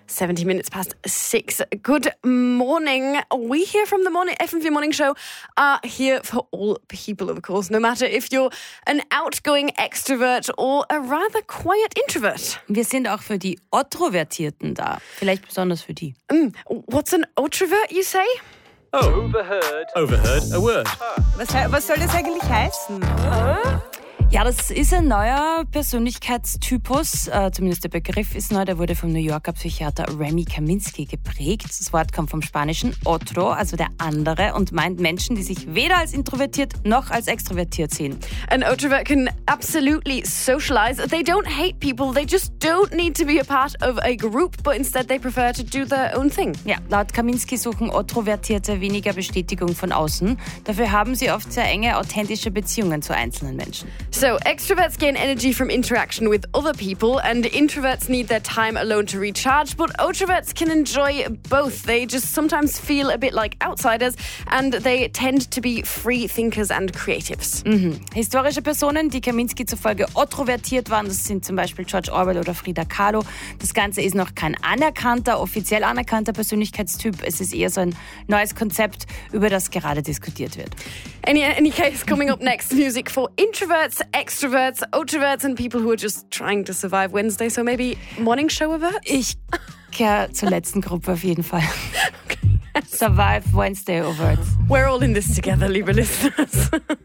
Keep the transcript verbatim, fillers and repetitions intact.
seventy minutes past six. Good morning. We here from the morning F M four Morning Show are here for all people, of course, no matter if you're an outgoing extrovert or a rather quiet introvert. Wir sind auch für die Otrovertierten da. Vielleicht besonders für die. Mm, what's an otrovert, you say? Oh, overheard. Overheard a word. Was, was soll das eigentlich heißen? Ja, das ist ein neuer Persönlichkeitstypus, äh, zumindest der Begriff ist neu, der wurde vom New Yorker Psychiater Remy Kaminsky geprägt. Das Wort kommt vom spanischen otro, also der andere, und meint Menschen, die sich weder als introvertiert noch als extrovertiert sehen. An introvert can absolutely socialize. They don't hate people, they just don't need to be a part of a group, but instead they prefer to do their own thing. Ja, laut Kaminsky suchen Otrovertierte weniger Bestätigung von außen. Dafür haben sie oft sehr enge, authentische Beziehungen zu einzelnen Menschen. So, extroverts gain energy from interaction with other people, and introverts need their time alone to recharge, but introverts can enjoy both. They just sometimes feel a bit like outsiders, and they tend to be free thinkers and creatives. Mhm. Historische Personen, die Kaminsky zufolge otrovertiert waren, das sind zum Beispiel George Orwell oder Frida Kahlo. Das Ganze ist noch kein anerkannter, offiziell anerkannter Persönlichkeitstyp. Es ist eher so ein neues Konzept, über das gerade diskutiert wird. In any case, coming up next, music for introverts, extroverts, introverts and people who are just trying to survive Wednesday. So maybe morning show averts? Ich gehöre zur letzten Gruppe auf jeden Fall. Okay. Survive Wednesday averts. We're all in this together, liebe listeners.